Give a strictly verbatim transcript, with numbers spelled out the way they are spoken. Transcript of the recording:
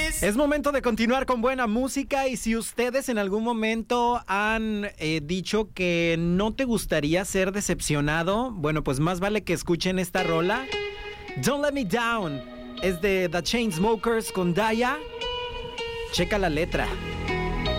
Es momento de continuar con buena música y si ustedes en algún momento han eh, dicho que no te gustaría ser decepcionado, bueno, pues más vale que escuchen esta rola. Don't Let Me Down es de The Chainsmokers con Daya. Checa la letra.